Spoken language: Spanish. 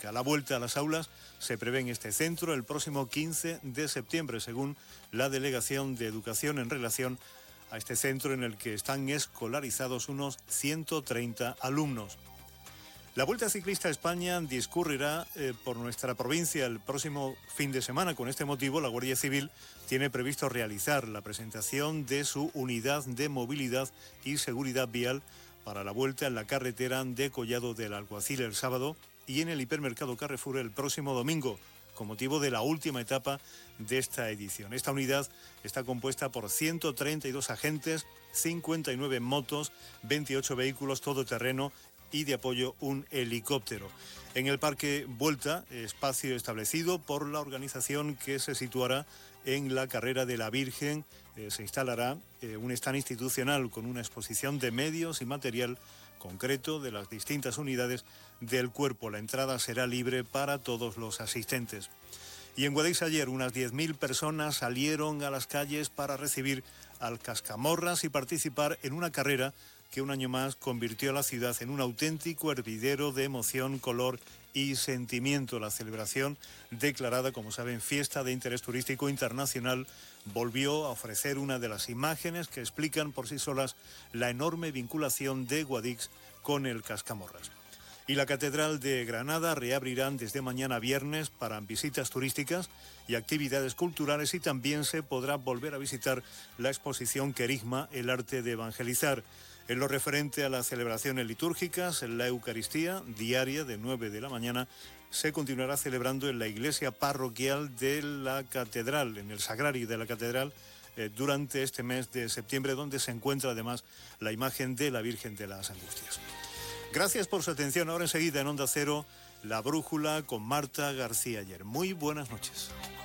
La vuelta a las aulas se prevé en este centro el próximo 15 de septiembre, según la Delegación de Educación, en relación a este centro en el que están escolarizados unos 130 alumnos. La Vuelta Ciclista a España discurrirá por nuestra provincia el próximo fin de semana. Con este motivo, la Guardia Civil tiene previsto realizar la presentación de su unidad de movilidad y seguridad vial para la vuelta en la carretera de Collado del Alguacil el sábado y en el hipermercado Carrefour el próximo domingo, con motivo de la última etapa de esta edición. Esta unidad está compuesta por 132 agentes, 59 motos, 28 vehículos todoterreno y de apoyo un helicóptero. En el Parque Vuelta, espacio establecido por la organización que se situará en la Carrera de la Virgen, se instalará un stand institucional con una exposición de medios y material concreto de las distintas unidades del cuerpo. La entrada será libre para todos los asistentes. Y en Guadix ayer unas 10.000 personas salieron a las calles para recibir al Cascamorras y participar en una carrera que un año más convirtió a la ciudad en un auténtico hervidero de emoción, color y sentimiento. La celebración, declarada, como saben, fiesta de interés turístico internacional, volvió a ofrecer una de las imágenes que explican por sí solas la enorme vinculación de Guadix con el Cascamorras. Y la Catedral de Granada reabrirán desde mañana viernes para visitas turísticas y actividades culturales, y también se podrá volver a visitar la exposición Querigma, el arte de evangelizar. En lo referente a las celebraciones litúrgicas, la Eucaristía diaria de 9 de la mañana se continuará celebrando en la iglesia parroquial de la Catedral, en el Sagrario de la Catedral, durante este mes de septiembre, donde se encuentra además la imagen de la Virgen de las Angustias. Gracias por su atención. Ahora enseguida en Onda Cero, La Brújula con Marta García Ayer. Muy buenas noches.